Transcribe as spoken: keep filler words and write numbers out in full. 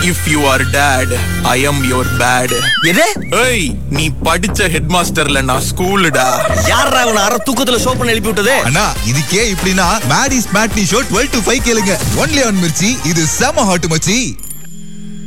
If you are dad, I am your bad. எது? ஏய், நீ படிச்ச ஹெட் மாஸ்டர்ல நான் ஸ்கூலுடா. யாரா உன அரை தூக்கத்துல ஷோ பண்ண எழுப்பி விட்டது? அண்ணா இதுக்கே இப்படின்னா Maddy's matinee show twelve to five கேளுங்க. Only on Mirchi. இது செம ஹாட் மச்சி.